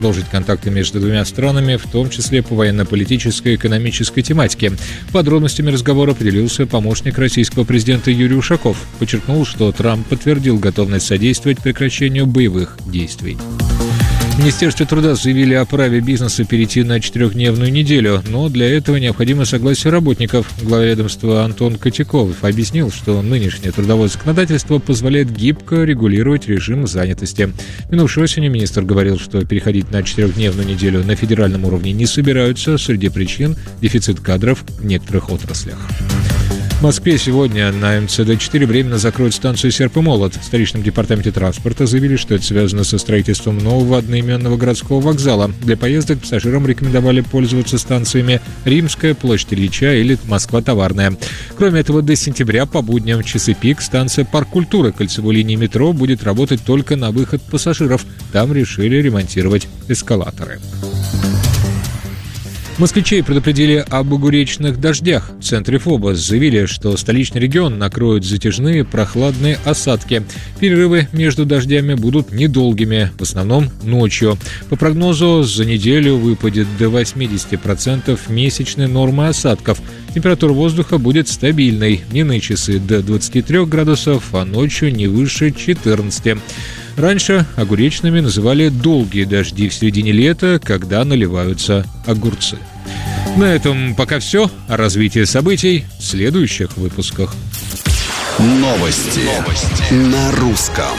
продолжить контакты между двумя странами, в том числе по военно-политической и экономической тематике. Подробностями разговора поделился помощник российского президента Юрий Ушаков. Подчеркнул, что Трамп подтвердил готовность содействовать прекращению боевых действий. В Министерстве труда заявили о праве бизнеса перейти на 4-дневную неделю, но для этого необходимо согласие работников. Глава ведомства Антон Котяков объяснил, что нынешнее трудовое законодательство позволяет гибко регулировать режим занятости. Минувшей осенью министр говорил, что переходить на 4-дневную неделю на федеральном уровне не собираются. Среди причин – дефицит кадров в некоторых отраслях. В Москве сегодня на МЦД-4 временно закроют станцию «Серп и молот». В столичном департаменте транспорта заявили, что это связано со строительством нового одноименного городского вокзала. Для поездок пассажирам рекомендовали пользоваться станциями «Римская», «Площадь Ильича» или «Москва-Товарная». Кроме этого, до сентября по будням в часы пик станция «Парк культуры» кольцевой линии метро будет работать только на выход пассажиров. Там решили ремонтировать эскалаторы. Москвичей предупредили об огуречных дождях. В центре ФОБОС заявили, что столичный регион накроют затяжные прохладные осадки. Перерывы между дождями будут недолгими, в основном ночью. По прогнозу, за неделю выпадет до 80% месячной нормы осадков. Температура воздуха будет стабильной. Дневные часы до 23 градусов, а ночью не выше 14. Раньше огуречными называли долгие дожди в середине лета, когда наливаются огурцы. На этом пока все. О развитии событий в следующих выпусках. Новости на русском.